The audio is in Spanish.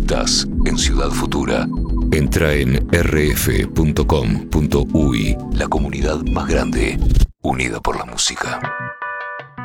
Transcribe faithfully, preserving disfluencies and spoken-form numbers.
Estás en Ciudad Futura. Entra en r f punto com punto u y, la comunidad más grande, unida por la música.